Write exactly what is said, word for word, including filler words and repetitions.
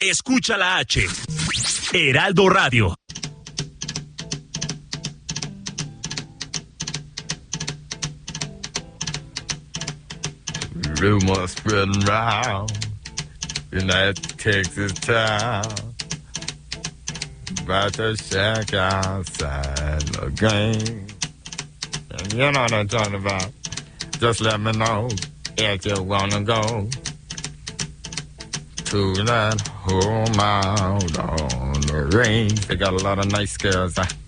escucha la H. Heraldo Radio. Rumors spreading round in that Texas town about the shack outside the game. And you know what I'm talking about. Just let me know if you wanna go to that home out on the range. They got a lot of nice girls.